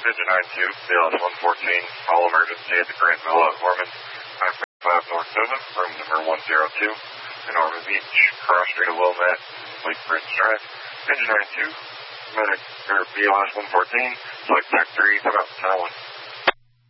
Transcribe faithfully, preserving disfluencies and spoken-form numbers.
Engine nine two, B L S one fourteen, all emergency at the Grand Villa at Norman, nine five North seven, room number one oh two, in Norman Beach, cross street of Wilmette, Lake Bridge Drive. Engine nine two, medic, or B L S one fourteen, select tech three, come out to Tower one.